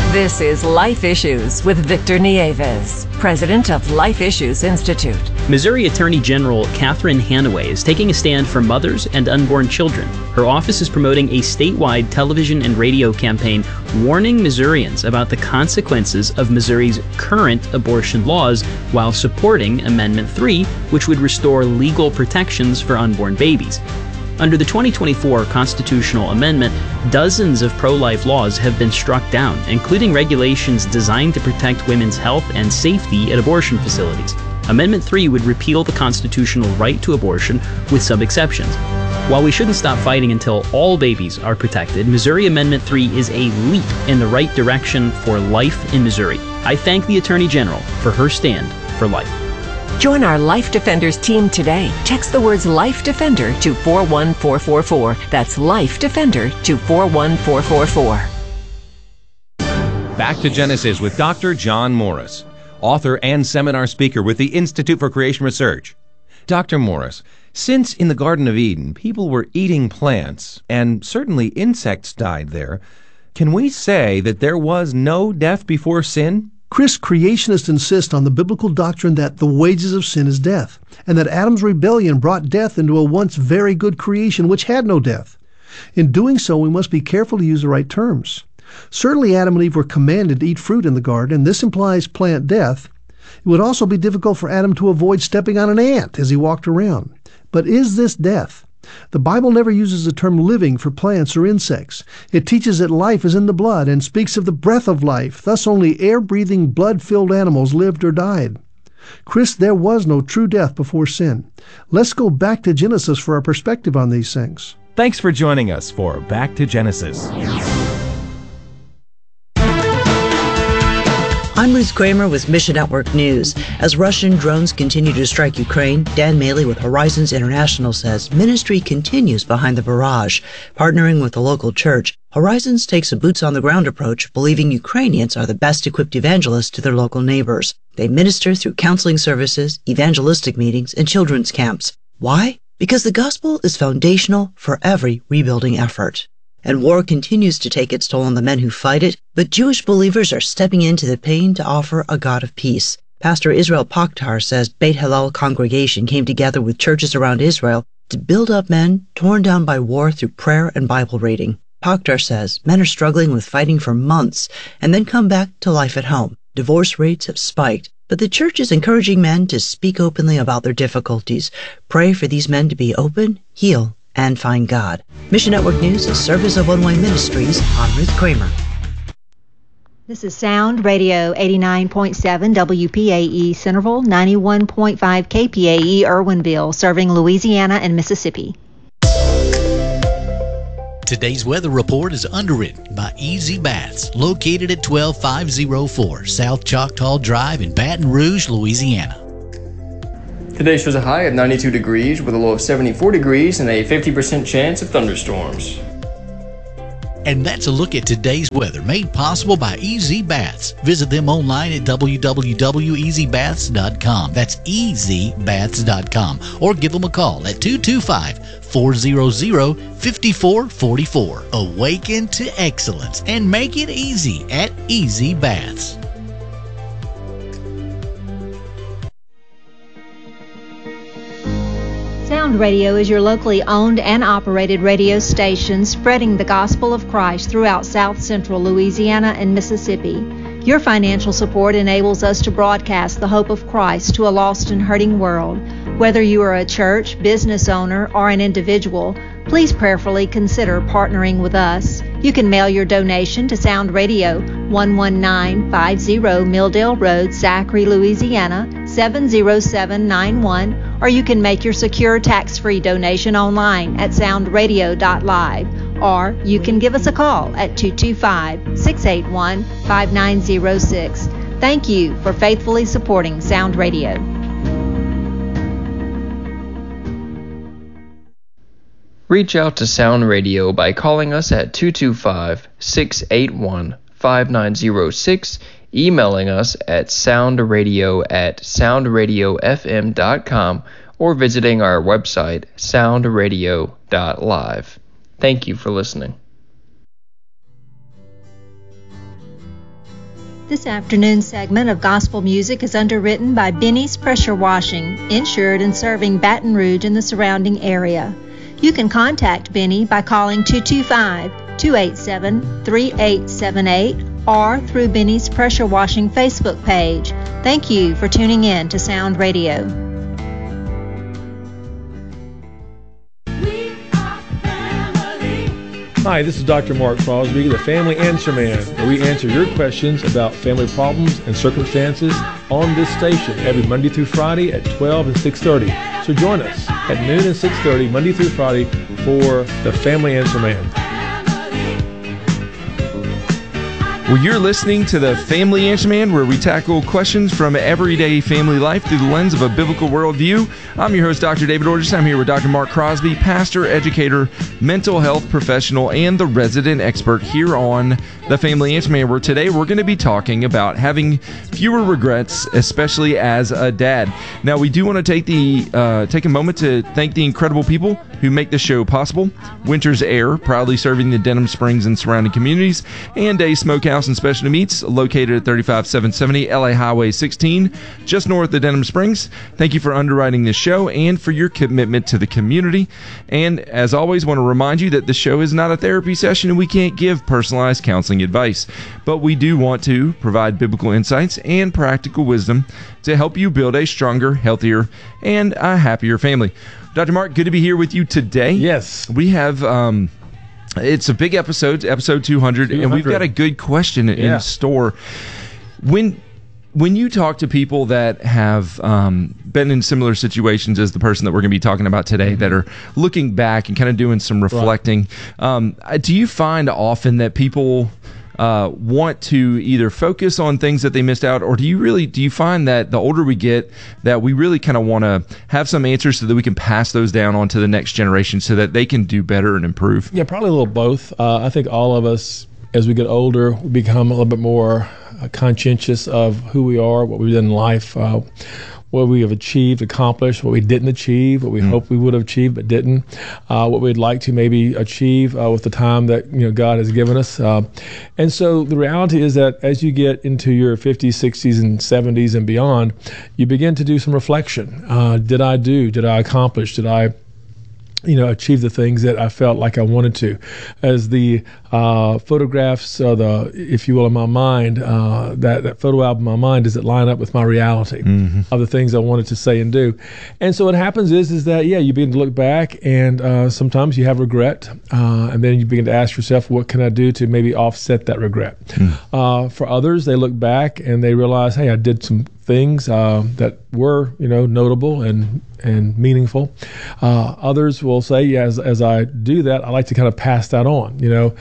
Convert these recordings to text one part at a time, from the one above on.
This is Life Issues with Victor Nieves, president of Life Issues Institute. Missouri Attorney General Catherine Hanaway is taking a stand for mothers and unborn children. Her office is promoting a statewide television and radio campaign warning Missourians about the consequences of Missouri's current abortion laws while supporting Amendment 3, which would restore legal protections for unborn babies. Under the 2024 constitutional amendment, dozens of pro-life laws have been struck down, including regulations designed to protect women's health and safety at abortion facilities. Amendment 3 would repeal the constitutional right to abortion with some exceptions. While we shouldn't stop fighting until all babies are protected, Missouri Amendment 3 is a leap in the right direction for life in Missouri. I thank the Attorney General for her stand for life. Join our Life Defenders team today. Text the words Life Defender to 41444. That's Life Defender to 41444. Back to Genesis with Dr. John Morris, author and seminar speaker with the Institute for Creation Research. Dr. Morris, since in the Garden of Eden people were eating plants and certainly insects died there, can we say that there was no death before sin? Chris, creationists insist on the biblical doctrine that the wages of sin is death, and that Adam's rebellion brought death into a once very good creation which had no death. In doing so, we must be careful to use the right terms. Certainly Adam and Eve were commanded to eat fruit in the garden, and this implies plant death. It would also be difficult for Adam to avoid stepping on an ant as he walked around. But is this death? The Bible never uses the term living for plants or insects. It teaches that life is in the blood and speaks of the breath of life. Thus only air-breathing, blood-filled animals lived or died. Chris, there was no true death before sin. Let's go back to Genesis for our perspective on these things. Thanks for joining us for Back to Genesis. I'm Ruth Kramer with Mission Network News. As Russian drones continue to strike Ukraine, Dan Maley with Horizons International says ministry continues behind the barrage. Partnering with the local church, Horizons takes a boots-on-the-ground approach, believing Ukrainians are the best-equipped evangelists to their local neighbors. They minister through counseling services, evangelistic meetings, and children's camps. Why? Because the gospel is foundational for every rebuilding effort. And war continues to take its toll on the men who fight it, but Jewish believers are stepping into the pain to offer a God of peace. Pastor Israel Pokhtar says Beit Hillel congregation came together with churches around Israel to build up men torn down by war through prayer and Bible reading. Pokhtar says men are struggling with fighting for months and then come back to life at home. Divorce rates have spiked, but the church is encouraging men to speak openly about their difficulties. Pray for these men to be open, heal, and find God. Mission Network News is Service of One Way Ministries. I'm Ruth Kramer. This is Sound Radio 89.7 WPAE Centerville, 91.5 KPAE Irwinville, serving Louisiana and Mississippi. Today's weather report is underwritten by Easy Baths, located at 12504 South Choctaw Drive in Baton Rouge, Louisiana. Today shows a high of 92 degrees with a low of 74 degrees and a 50% chance of thunderstorms. And that's a look at today's weather, made possible by Easy Baths. Visit them online at www.easybaths.com. That's easybaths.com. Or give them a call at 225-400-5444. Awaken to excellence and make it easy at Easy Baths. Sound Radio is your locally owned and operated radio station spreading the gospel of Christ throughout South Central Louisiana and Mississippi. Your financial support enables us to broadcast the hope of Christ to a lost and hurting world. Whether you are a church, business owner, or an individual, please prayerfully consider partnering with us. You can mail your donation to Sound Radio, 11950 Milldale Road, Zachary, Louisiana, 70791, or you can make your secure tax-free donation online at soundradio.live, or you can give us a call at 225-681-5906. Thank you for faithfully supporting Sound Radio. Reach out to Sound Radio by calling us at 225-681-5906, emailing us at soundradio@soundradiofm.com, or visiting our website, soundradio.live. Thank you for listening. This afternoon's segment of gospel music is underwritten by Benny's Pressure Washing, insured and serving Baton Rouge and the surrounding area. You can contact Benny by calling 225-287-3878 or through Benny's Pressure Washing Facebook page. Thank you for tuning in to Sound Radio. Hi, this is Dr. Mark Crosby, the Family Answer Man, where we answer your questions about family problems and circumstances on this station every Monday through Friday at 12 and 6:30. So join us at noon and 6:30 Monday through Friday for the Family Answer Man. Well, you're listening to the Family Answer Man, where we tackle questions from everyday family life through the lens of a biblical worldview. I'm your host, Dr. David Orges. I'm here with Dr. Mark Crosby, pastor, educator, mental health professional, and the resident expert here on the Family Answer Man, where today we're going to be talking about having fewer regrets, especially as a dad. Now, we do want to take a moment to thank the incredible people who make the show possible. Winter's Air, proudly serving the Denham Springs and surrounding communities, and Dave's Smokehouse and Specialty Meats, located at 35770 LA Highway 16, just north of Denham Springs. Thank you for underwriting this show and for your commitment to the community. And as always, want to remind you that the show is not a therapy session and we can't give personalized counseling advice, but we do want to provide biblical insights and practical wisdom to help you build a stronger, healthier, and a happier family. Dr. Mark, good to be here with you today. Yes. We have it's a big episode 200, and we've got a good question in store. When you talk to people that have been in similar situations as the person that we're going to be talking about today, that are looking back and kind of doing some reflecting, do you find often that people want to either focus on things that they missed out, or do you find that the older we get, that we really kind of want to have some answers so that we can pass those down on to the next generation so that they can do better and improve? Yeah, probably a little both. I think all of us, as we get older, we become a little bit more conscientious of who we are, what we've done in life, what we have achieved, accomplished, what we didn't achieve, what we hoped we would have achieved but didn't, what we'd like to maybe achieve with the time that God has given us. And so the reality is that as you get into your 50s, 60s, and 70s and beyond, you begin to do some reflection. Did I accomplish? Did I achieve the things that I felt like I wanted to? As the photographs, if you will, in my mind, that photo album in my mind, does it line up with my reality of the things I wanted to say and do? And so what happens is that, you begin to look back, and sometimes you have regret, and then you begin to ask yourself, what can I do to maybe offset that regret? For others, they look back and they realize, hey, I did some things that were, notable and meaningful. Others will say, as I do that, I like to kind of pass that on.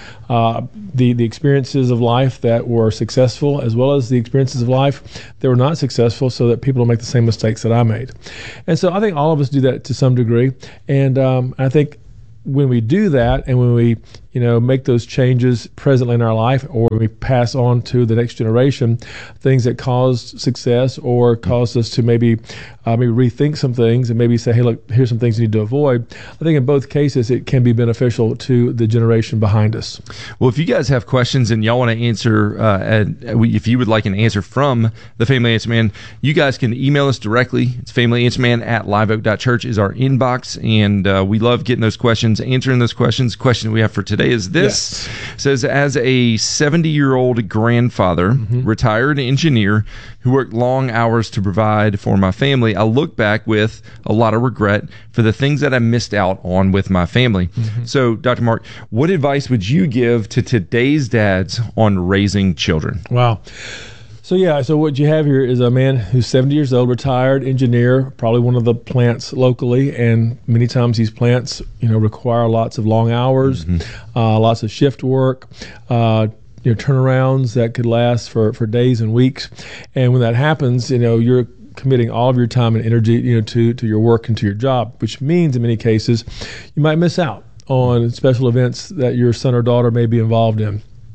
The experiences of life that were successful, as well as the experiences of life that were not successful, so that people don't make the same mistakes that I made. And so I think all of us do that to some degree. And I think when we do that, and when we make those changes presently in our life, or when we pass on to the next generation things that caused success or caused us to maybe rethink some things, and maybe say, hey, look, here's some things you need to avoid. I think in both cases it can be beneficial to the generation behind us. Well, if you guys have questions and y'all want to answer, if you would like an answer from the Family Answer Man, you guys can email us directly. It's familyanswerman@liveoak.church is our inbox, and we love getting those questions, answering those questions. The question we have for today is this. It says, as a 70-year-old grandfather, retired engineer who worked long hours to provide for my family, I look back with a lot of regret for the things that I missed out on with my family. So, Dr. Mark, what advice would you give to today's dads on raising children? Wow. So what you have here is a man who's 70 years old, retired engineer, probably one of the plants locally, and many times these plants, require lots of long hours, lots of shift work, turnarounds that could last for days and weeks. And when that happens, you're committing all of your time and energy, to your work and to your job, which means in many cases you might miss out on special events that your son or daughter may be involved in.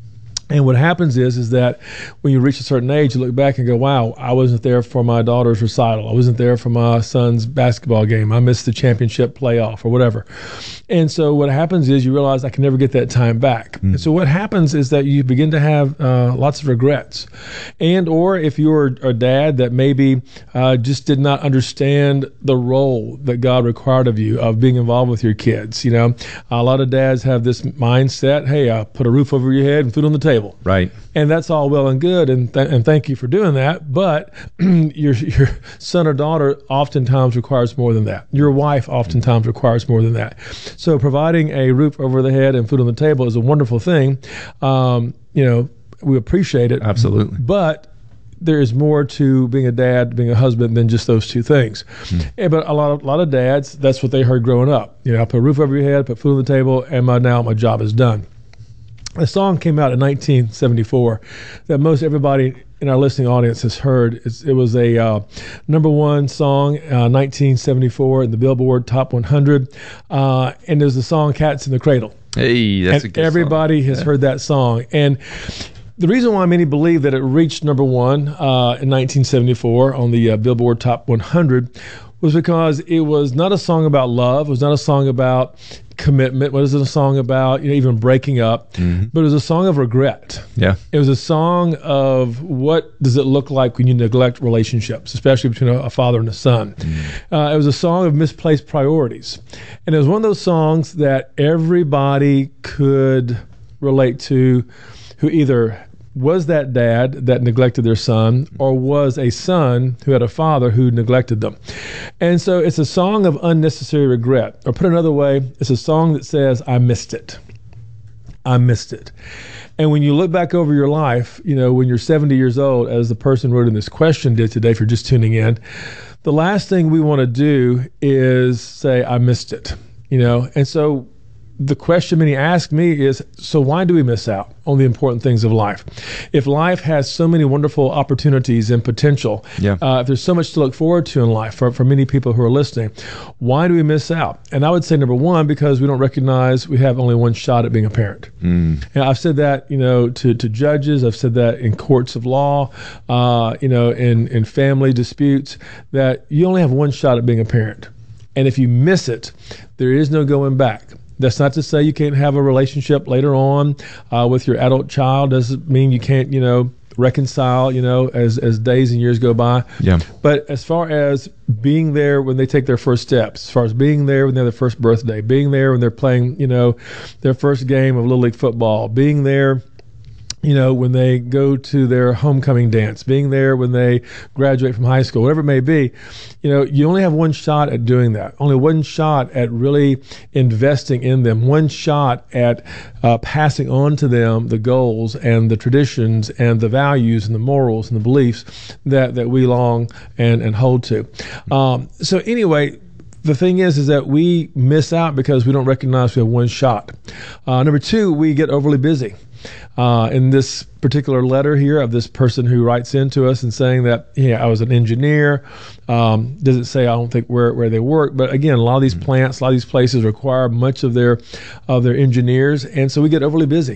And what happens is that when you reach a certain age, you look back and go, wow, I wasn't there for my daughter's recital. I wasn't there for my son's basketball game. I missed the championship playoff or whatever. And so what happens is you realize I can never get that time back. And so what happens is that you begin to have lots of regrets. And or if you're a dad that maybe just did not understand the role that God required of you of being involved with your kids. A lot of dads have this mindset, hey, put a roof over your head and food on the table. Right. And that's all well and good, and thank you for doing that. But your son or daughter oftentimes requires more than that. Your wife oftentimes requires more than that. So providing a roof over the head and food on the table is a wonderful thing. We appreciate it. Absolutely. But there is more to being a dad, being a husband, than just those two things. But a lot of dads, that's what they heard growing up. I put a roof over your head, put food on the table, and now my job is done. A song came out in 1974 that most everybody in our listening audience has heard. It was a number one song, 1974 in the Billboard Top 100, and there's the song "Cats in the Cradle." Hey, that's a good everybody song. has heard that song. And the reason why many believe that it reached number one in 1974 on the Billboard Top 100 was because it was not a song about love. It was not a song about commitment. What is it a song about? Even breaking up. But it was a song of regret. Yeah. It was a song of what does it look like when you neglect relationships, especially between a father and a son. It was a song of misplaced priorities. And it was one of those songs that everybody could relate to, who either was that dad that neglected their son or was a son who had a father who neglected them. And so it's a song of unnecessary regret. Or put another way, it's a song that says, I missed it. I missed it. And when you look back over your life, when you're 70 years old, as the person wrote in this question did today, if you're just tuning in, the last thing we want to do is say, I missed it. And so the question many ask me is, so why do we miss out on the important things of life? If life has so many wonderful opportunities and potential, if there's so much to look forward to in life for many people who are listening, why do we miss out? And I would say, number one, because we don't recognize we have only one shot at being a parent. And I've said that, to judges. I've said that in courts of law, in family disputes, that you only have one shot at being a parent. And if you miss it, there is no going back. That's not to say you can't have a relationship later on with your adult child. Doesn't mean you can't, reconcile, as days and years go by. Yeah. But as far as being there when they take their first steps, as far as being there when they have their first birthday, being there when they're playing, their first game of Little League football, being there when they go to their homecoming dance, being there when they graduate from high school, whatever it may be, you only have one shot at doing that, only one shot at really investing in them, one shot at passing on to them the goals and the traditions and the values and the morals and the beliefs that we long and hold to. So anyway, the thing is that we miss out because we don't recognize we have one shot. Number two, we get overly busy. In this particular letter here of this person who writes into us and saying that, I was an engineer, doesn't say I don't think where they work, but again, a lot of these plants, a lot of these places require much of their engineers, and so we get overly busy.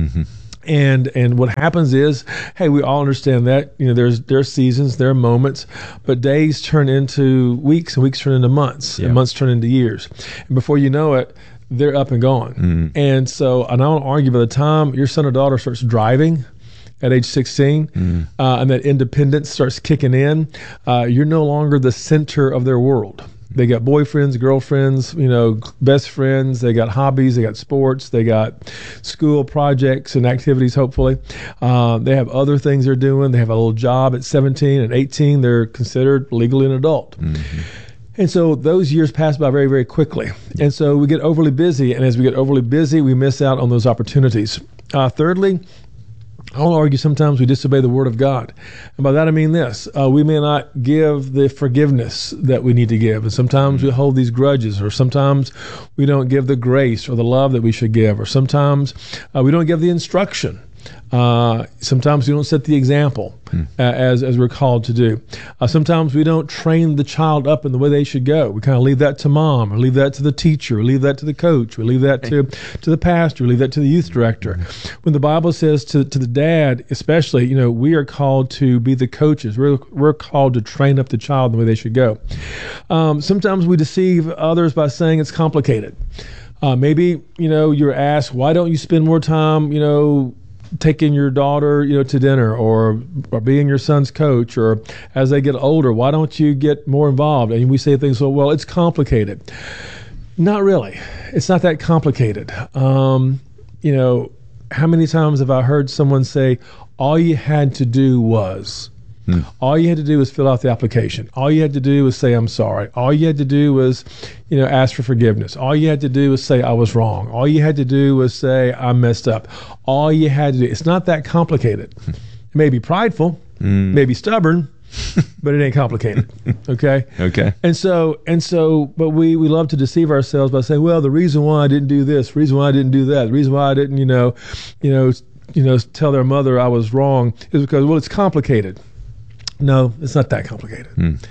And what happens is, hey, we all understand that, there are seasons, there are moments, but days turn into weeks and weeks turn into months and months turn into years. And before you know it, they're up and gone. And so, and I don't argue, by the time your son or daughter starts driving at age 16 and that independence starts kicking in, you're no longer the center of their world. They got boyfriends, girlfriends, best friends. They got hobbies. They got sports. They got school projects and activities, hopefully. They have other things they're doing. They have a little job at 17 and 18. They're considered legally an adult. And so those years pass by very, very quickly. And so we get overly busy. And as we get overly busy, we miss out on those opportunities. Thirdly, I'll argue sometimes we disobey the Word of God. And by that I mean this. We may not give the forgiveness that we need to give. And sometimes we hold these grudges, or sometimes we don't give the grace or the love that we should give, or sometimes we don't give the instruction Sometimes we don't set the example as we're called to do. Sometimes we don't train the child up in the way they should go. We kind of leave that to mom, or leave that to the teacher, or leave that to the coach, or leave that to the pastor, or leave that to the youth director. When the Bible says to the dad, especially, we are called to be the coaches. We're called to train up the child in the way they should go. Sometimes we deceive others by saying it's complicated. Maybe, you're asked, why don't you spend more time, taking your daughter, to dinner, or being your son's coach, or as they get older, why don't you get more involved? And we say things, well, it's complicated. Not really. It's not that complicated. How many times have I heard someone say, all you had to do was... All you had to do was fill out the application. All you had to do was say, I'm sorry. All you had to do was, ask for forgiveness. All you had to do was say, I was wrong. All you had to do was say, I messed up. All you had to do. It's not that complicated. It may be prideful, may be stubborn, but it ain't complicated. Okay? Okay. And so, but we love to deceive ourselves by saying, well, the reason why I didn't do this, the reason why I didn't do that, the reason why I didn't, tell their mother I was wrong is because, well, it's complicated. No, it's not that complicated.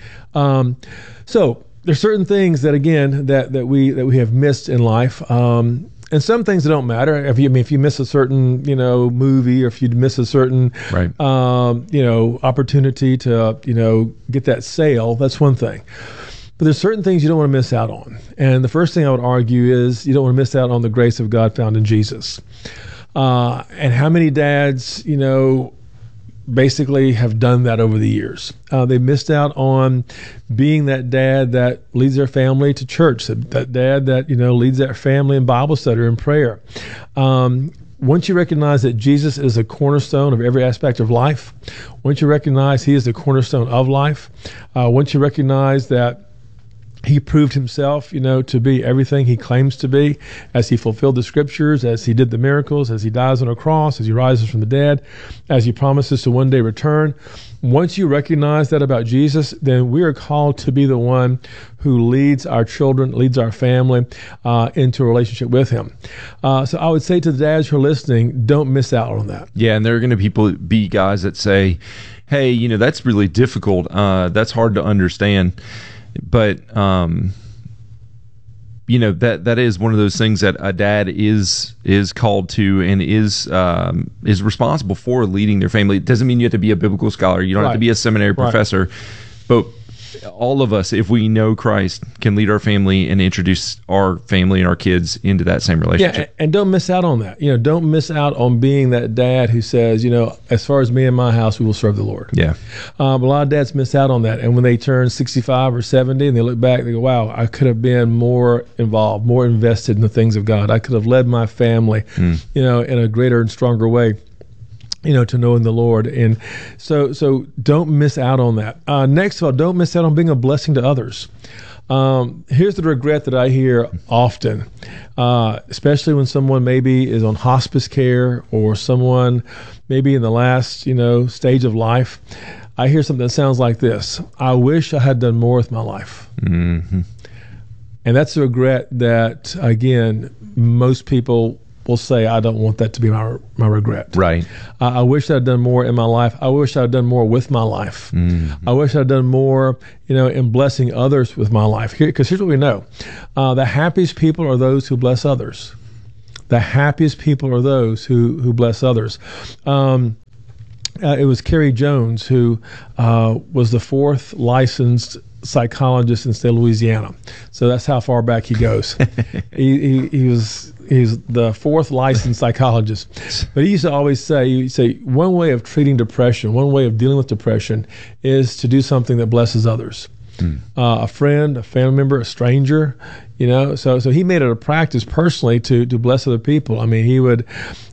So there's certain things that, again, that we have missed in life, and some things that don't matter. If you miss a certain movie, or if you miss a certain opportunity to get that sale, that's one thing. But there's certain things you don't want to miss out on. And the first thing I would argue is you don't want to miss out on the grace of God found in Jesus. And how many dads, basically have done that over the years. They missed out on being that dad that leads their family to church, that dad that, leads their family in Bible study or in prayer. Once you recognize that Jesus is the cornerstone of every aspect of life, once you recognize he is the cornerstone of life, once you recognize that he proved himself, to be everything he claims to be, as he fulfilled the scriptures, as he did the miracles, as he dies on a cross, as he rises from the dead, as he promises to one day return. Once you recognize that about Jesus, then we are called to be the one who leads our children, leads our family into a relationship with him. So I would say to the dads who are listening, don't miss out on that. Yeah, and there are going to be guys that say, hey, that's really difficult. That's hard to understand. But that is one of those things that a dad is called to and is responsible for leading their family. It doesn't mean you have to be a biblical scholar. You don't have to be a seminary professor. But all of us, if we know Christ, can lead our family and introduce our family and our kids into that same relationship. Yeah, and don't miss out on that. Don't miss out on being that dad who says, as far as me and my house, we will serve the Lord. Yeah. But a lot of dads miss out on that. And when they turn 65 or 70 and they look back, they go, wow, I could have been more involved, more invested in the things of God. I could have led my family, in a greater and stronger way. To knowing the Lord. And so don't miss out on that. Next of all, don't miss out on being a blessing to others. Here's the regret that I hear often, especially when someone maybe is on hospice care or someone maybe in the last, stage of life. I hear something that sounds like this: I wish I had done more with my life. Mm-hmm. And that's a regret that, again, most people will say, I don't want that to be my regret. Right. I wish I'd done more in my life. I wish I'd done more with my life. Mm-hmm. I wish I'd done more, in blessing others with my life. Because here's what we know. The happiest people are those who bless others. The happiest people are those who bless others. It was Kerry Jones who was the fourth licensed psychologist in the state of Louisiana. So that's how far back he goes. He's the fourth licensed psychologist. But he used to always say, one way of treating depression, one way of dealing with depression is to do something that blesses others. A friend, a family member, a stranger, so he made it a practice personally to bless other people. I mean, he would,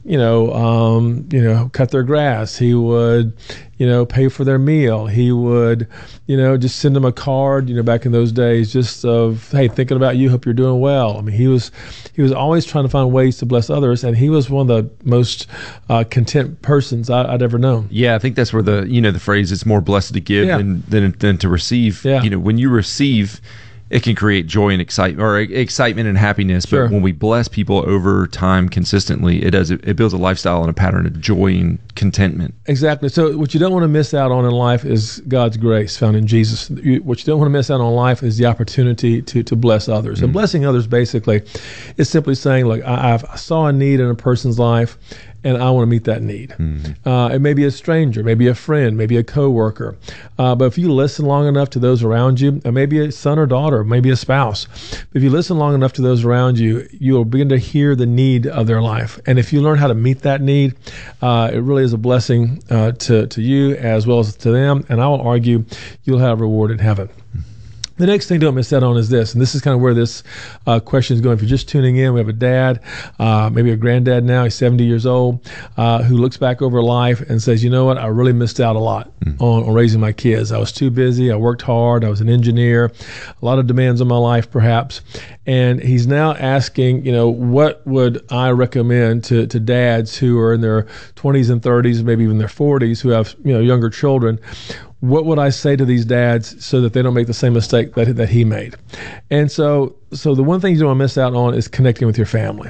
cut their grass. He would, pay for their meal. He would, just send them a card, back in those days, just of, hey, thinking about you, hope you're doing well. I mean, he was always trying to find ways to bless others, and he was one of the most content persons I'd ever known. Yeah, I think that's where the phrase, it's more blessed to give than to receive. Yeah. When you receive, it can create joy and excitement and happiness. Sure. But when we bless people over time consistently, it builds a lifestyle and a pattern of joy and contentment. Exactly. So what you don't want to miss out on in life is God's grace found in Jesus. What you don't want to miss out on in life is the opportunity to bless others. And blessing others basically is simply saying, look, I saw a need in a person's life, and I want to meet that need. It may be a stranger, maybe a friend, maybe a coworker. But if you listen long enough to those around you, maybe a son or daughter, maybe a spouse, if you listen long enough to those around you, you'll begin to hear the need of their life. And if you learn how to meet that need, it really is a blessing to you as well as to them. And I will argue you'll have a reward in heaven. The next thing don't miss out on is this, and this is kind of where this question is going. If you're just tuning in, we have a dad, maybe a granddad now, he's 70 years old, who looks back over life and says, you know what, I really missed out a lot on raising my kids. I was too busy, I worked hard, I was an engineer, a lot of demands on my life perhaps, and he's now asking, what would I recommend to dads who are in their 20s and 30s, maybe even their 40s, who have younger children. What would I say to these dads so that they don't make the same mistake that he made? And so the one thing you don't want to miss out on is connecting with your family.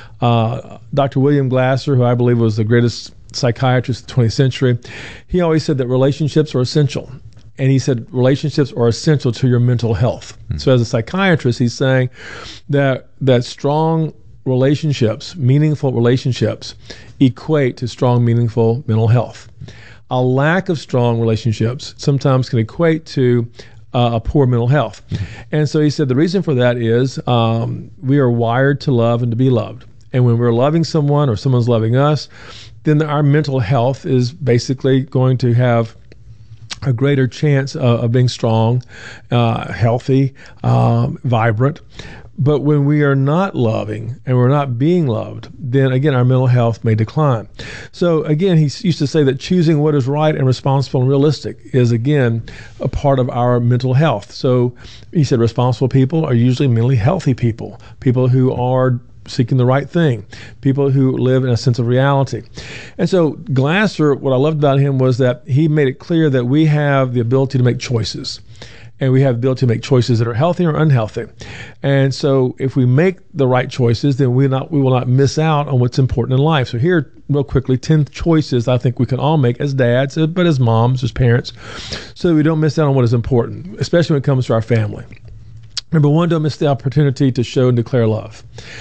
Dr. William Glasser, who I believe was the greatest psychiatrist of the 20th century, he always said that relationships are essential. And he said relationships are essential to your mental health. So as a psychiatrist, he's saying that strong relationships, meaningful relationships, equate to strong, meaningful mental health. A lack of strong relationships sometimes can equate to a poor mental health. And so he said the reason for that is we are wired to love and to be loved. And when we're loving someone or someone's loving us, then our mental health is basically going to have a greater chance of being strong, healthy, vibrant. But when we are not loving and we're not being loved, then again, our mental health may decline. So again, he used to say that choosing what is right and responsible and realistic is, again, a part of our mental health. So he said responsible people are usually mentally healthy people who are seeking the right thing, people who live in a sense of reality. And so Glasser, what I loved about him was that he made it clear that we have the ability to make choices. And we have the ability to make choices that are healthy or unhealthy. And so if we make the right choices, then we will not miss out on what's important in life. So here, real quickly, 10 choices I think we can all make as dads, but as moms, as parents, so that we don't miss out on what is important, especially when it comes to our family. Number one, don't miss the opportunity to show and declare love.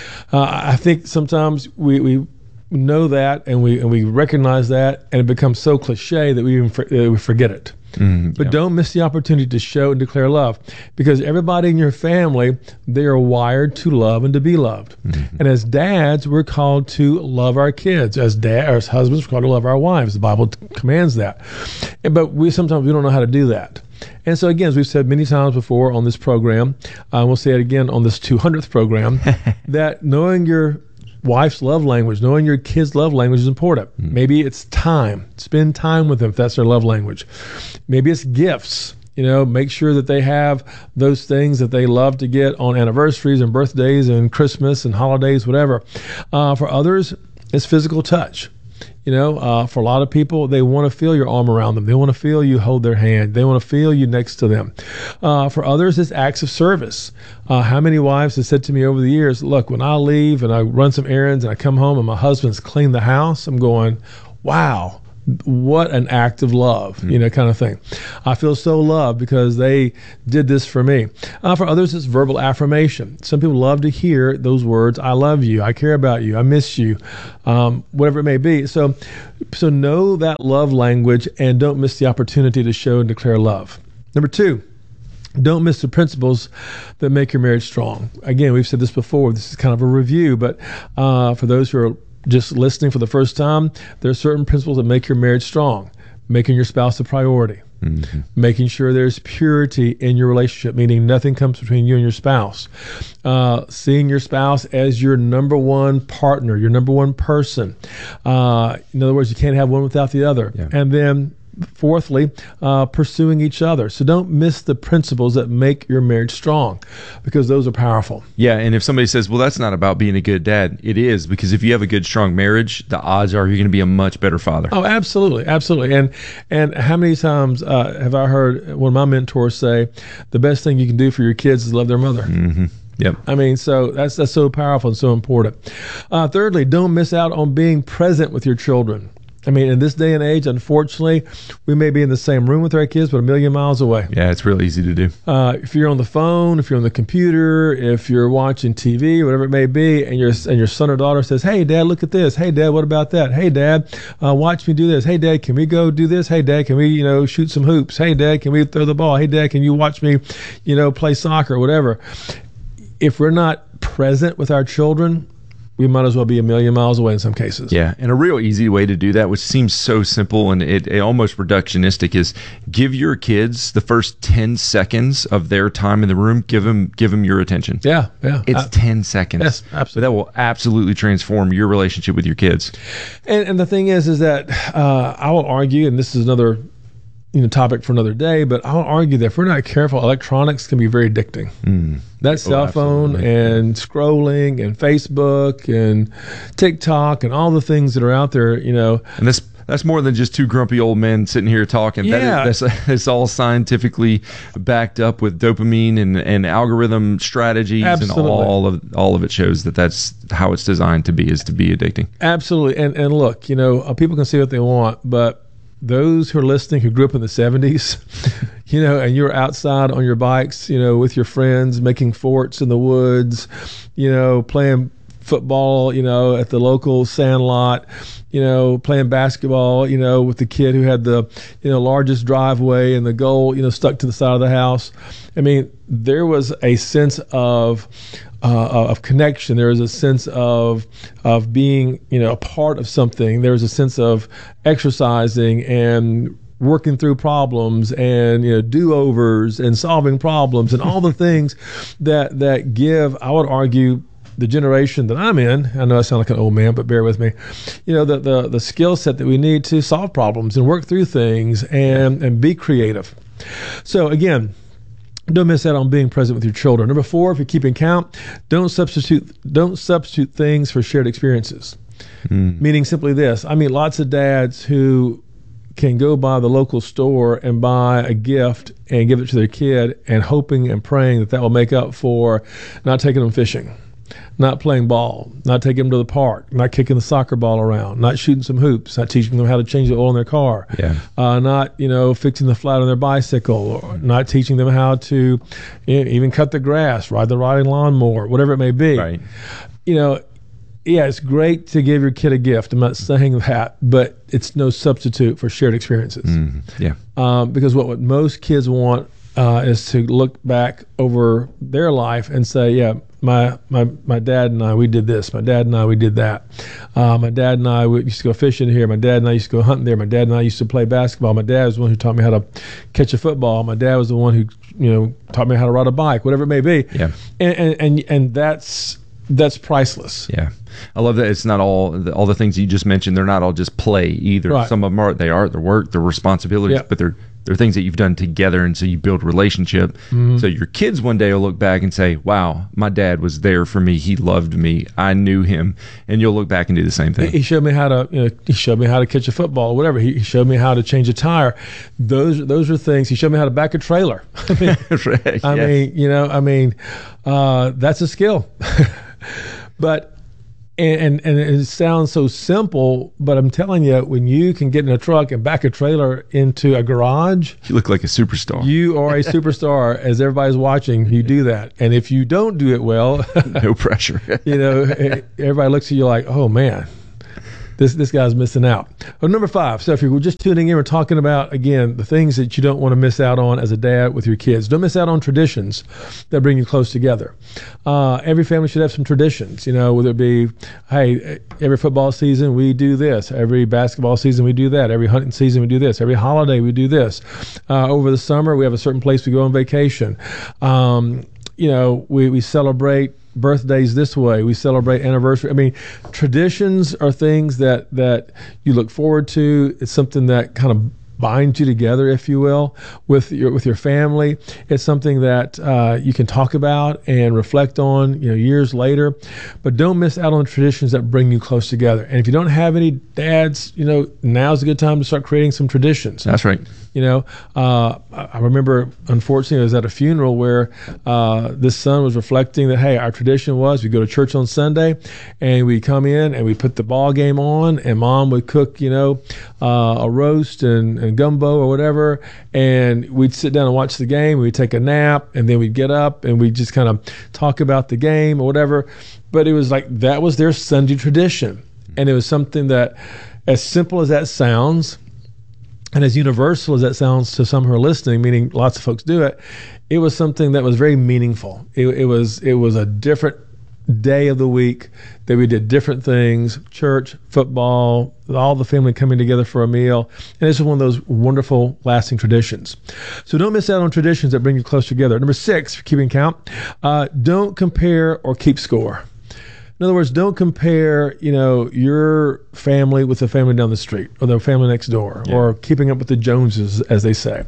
I think sometimes we know that and we recognize that, and it becomes so cliche that we forget it. But don't miss the opportunity to show and declare love, because everybody in your family, they are wired to love and to be loved. And as dads, we're called to love our kids. As husbands, we're called to love our wives. The Bible commands that. But sometimes we don't know how to do that. And so again, as we've said many times before on this program, we'll say it again on this 200th program, that knowing your wife's love language, knowing your kids' love language is important. Maybe it's time. Spend time with them if that's their love language. Maybe it's gifts. Make sure that they have those things that they love to get on anniversaries and birthdays and Christmas and holidays, whatever. For others, it's physical touch. For a lot of people, they want to feel your arm around them. They want to feel you hold their hand. They want to feel you next to them. For others, it's acts of service. How many wives have said to me over the years, look, when I leave and I run some errands and I come home and my husband's cleaned the house, I'm going, wow, what an act of love, kind of thing. I feel so loved because they did this for me. For others, it's verbal affirmation. Some people love to hear those words, I love you, I care about you, I miss you, whatever it may be. So know that love language and don't miss the opportunity to show and declare love. Number two, don't miss the principles that make your marriage strong. Again, we've said this before. This is kind of a review, but for those who are just listening for the first time, there are certain principles that make your marriage strong. Making your spouse a priority. Making sure there's purity in your relationship, meaning nothing comes between you and your spouse. Seeing your spouse as your number one partner, your number one person. In other words, you can't have one without the other. And then fourthly, pursuing each other. So don't miss the principles that make your marriage strong, because those are powerful. Yeah, and if somebody says, well, that's not about being a good dad, it is, because if you have a good, strong marriage, the odds are you're going to be a much better father. Oh, absolutely, absolutely. And how many times have I heard one of my mentors say, the best thing you can do for your kids is love their mother. Mm-hmm. Yep. I mean, so that's so powerful and so important. Thirdly, don't miss out on being present with your children. I mean, in this day and age, unfortunately, we may be in the same room with our kids, but a million miles away. Yeah, it's real easy to do. If you're on the phone, if you're on the computer, if you're watching TV, whatever it may be, and your son or daughter says, "Hey, Dad, look at this. Hey, Dad, what about that? Hey, Dad, watch me do this. Hey, Dad, can we go do this? Hey, Dad, can we, shoot some hoops? Hey, Dad, can we throw the ball? Hey, Dad, can you watch me, play soccer, whatever?" If we're not present with our children, we might as well be a million miles away in some cases. Yeah, and a real easy way to do that, which seems so simple and it almost reductionistic, is give your kids the first 10 seconds of their time in the room. Give them your attention. Yeah. It's 10 seconds. Yes, absolutely. But that will absolutely transform your relationship with your kids. And the thing is that I will argue, and this is another topic for another day, but I'll argue that if we're not careful, electronics can be very addicting. That cell phone and scrolling and Facebook and TikTok and all the things that are out there, And that's more than just two grumpy old men sitting here talking. Yeah. That's all scientifically backed up with dopamine and algorithm strategies. Absolutely. And all of it shows that that's how it's designed to be, is to be addicting. Absolutely. And look, people can see what they want, but those who are listening who grew up in the 70s, and you're outside on your bikes, with your friends, making forts in the woods, playing football, at the local sand lot, playing basketball, with the kid who had the, largest driveway and the goal, stuck to the side of the house. I mean, there was a sense of connection. There was a sense of being, a part of something. There was a sense of exercising and working through problems and do-overs and solving problems and all the things that give, I would argue, the generation that I'm in, I know I sound like an old man, but bear with me, the skill set that we need to solve problems and work through things and be creative. So again, don't miss out on being present with your children. Number 4, if you're keeping count, don't substitute things for shared experiences. Meaning simply this: I mean, lots of dads who can go by the local store and buy a gift and give it to their kid, and hoping and praying that will make up for not taking them fishing, not playing ball, not taking them to the park, not kicking the soccer ball around, not shooting some hoops, not teaching them how to change the oil in their car, not fixing the flat on their bicycle, or not teaching them how to even cut the grass, ride the riding lawnmower, whatever it may be. Right. It's great to give your kid a gift. I'm not saying that, but it's no substitute for shared experiences. Because what most kids want is to look back over their life and say, yeah, my dad and I, we did this. My dad and I, we did that. My dad and I used to go fishing here. My dad and I used to go hunting there. My dad and I used to play basketball. My dad was the one who taught me how to catch a football. My dad was the one who taught me how to ride a bike, whatever it may be. Yeah. And that's priceless. Yeah. I love that it's not all the things you just mentioned. They're not all just play either. Right. Some of them are their work, their responsibilities, but they're things that you've done together, and so you build relationship. So your kids one day will look back and say, wow, my dad was there for me. He loved me. I knew him. And you'll look back and do the same thing. He showed me how to catch a football or whatever. He showed me how to change a tire. Those are things. He showed me how to back a trailer. I mean, that's a skill. But and it sounds so simple, but I'm telling you, when you can get in a truck and back a trailer into a garage, you look like a superstar. You are a superstar. As everybody's watching, you do that. And if you don't do it well, no pressure. Everybody looks at you like, oh man, this guy's missing out. Number 5. So if you're just tuning in, we're talking about, again, the things that you don't want to miss out on as a dad with your kids. Don't miss out on traditions that bring you close together. Every family should have some traditions, whether it be, hey, every football season we do this. Every basketball season we do that. Every hunting season we do this. Every holiday we do this. Over the summer we have a certain place we go on vacation. We celebrate birthdays this way. We celebrate anniversary. I mean, traditions are things that you look forward to. It's something that kind of binds you together, if you will, with your family. It's something that you can talk about and reflect on, years later. But don't miss out on the traditions that bring you close together. And if you don't have any dads, now's a good time to start creating some traditions. That's right. I remember, unfortunately, I was at a funeral where this son was reflecting that, hey, our tradition was we go to church on Sunday and we come in and we put the ball game on, and mom would cook, a roast and gumbo or whatever, and we'd sit down and watch the game. We'd take a nap, and then we'd get up and we'd just kind of talk about the game or whatever. But it was like that was their Sunday tradition, and it was something that, as simple as that sounds, and as universal as that sounds to some who are listening, meaning lots of folks do it, it was something that was very meaningful. It was a different day of the week that we did different things, church, football, all the family coming together for a meal. And it's one of those wonderful, lasting traditions. So don't miss out on traditions that bring you close together. Number 6, keeping count, don't compare or keep score. In other words, don't compare, your family with the family down the street or the family next door, or keeping up with the Joneses, as they say.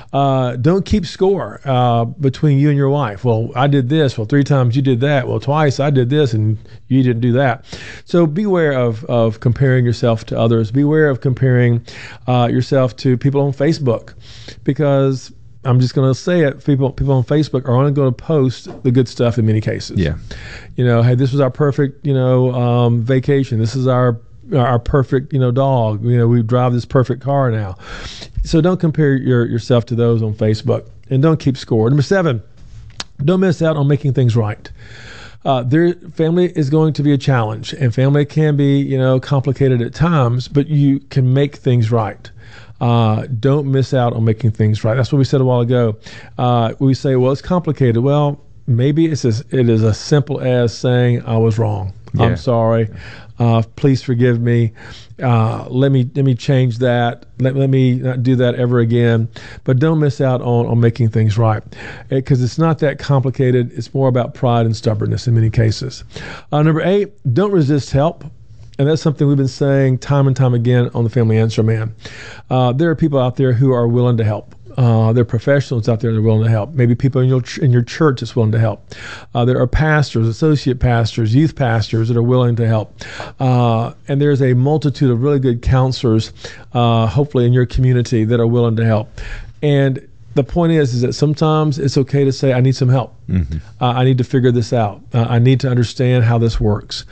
Don't keep score between you and your wife. Well, I did this. Well, 3 times you did that. Well, twice I did this and you didn't do that. So beware of comparing yourself to others. Beware of comparing yourself to people on Facebook, because I'm just going to say it. People on Facebook are only going to post the good stuff in many cases. Yeah. Hey, this was our perfect, vacation. This is our perfect, dog. We drive this perfect car now. So don't compare yourself to those on Facebook, and don't keep score. Number 7, don't miss out on making things right. Their family is going to be a challenge, and family can be, complicated at times, but you can make things right. Don't miss out on making things right. That's what we said a while ago. We say, well, it's complicated. Well, maybe it is as simple as saying, I was wrong. Yeah. I'm sorry. Please forgive me. Let me change that. Let me not do that ever again. But don't miss out on making things right, because it's not that complicated. It's more about pride and stubbornness in many cases. Number 8, don't resist help. And that's something we've been saying time and time again on the Family Answer Man. There are people out there who are willing to help. There are professionals out there that are willing to help. Maybe people in your church that's willing to help. There are pastors, associate pastors, youth pastors that are willing to help. And there's a multitude of really good counselors, hopefully in your community, that are willing to help. And the point is that sometimes it's okay to say, I need some help. Mm-hmm. I need to figure this out. I need to understand how this works.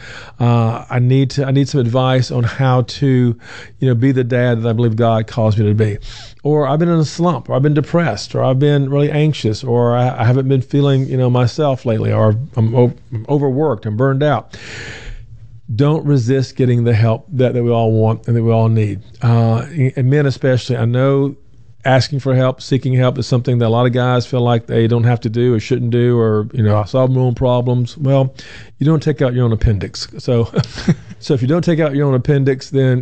I need some advice on how to, be the dad that I believe God calls me to be. Or I've been in a slump, or I've been depressed, or I've been really anxious, or I haven't been feeling, myself lately, or I'm overworked, I'm burned out. Don't resist getting the help that we all want and that we all need. And men especially, I know asking for help, seeking help is something that a lot of guys feel like they don't have to do or shouldn't do, or, I solve my own problems. Well, you don't take out your own appendix. So if you don't take out your own appendix, then,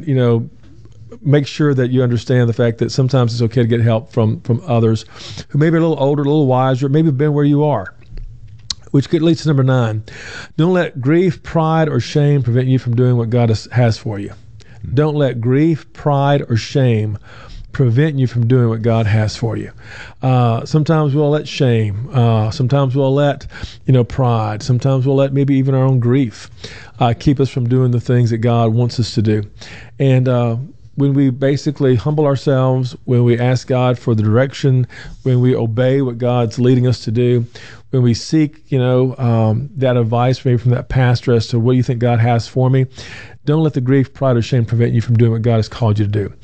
make sure that you understand the fact that sometimes it's okay to get help from others who may be a little older, a little wiser, maybe been where you are. Which leads to number 9. Don't let grief, pride, or shame prevent you from doing what God has for you. Don't let grief, pride, or shame prevent you from doing what God has for you. Sometimes we'll let shame. Sometimes we'll let, pride. Sometimes we'll let maybe even our own grief keep us from doing the things that God wants us to do. And when we basically humble ourselves, when we ask God for the direction, when we obey what God's leading us to do, when we seek, that advice maybe from that pastor as to what do you think God has for me, don't let the grief, pride, or shame prevent you from doing what God has called you to do.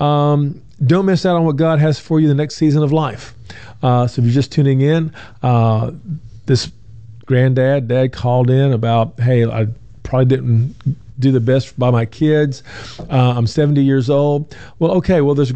Don't miss out on what God has for you the next season of life. So if you're just tuning in, this dad called in about, hey, I probably didn't do the best by my kids. I'm 70 years old. Well, okay, there's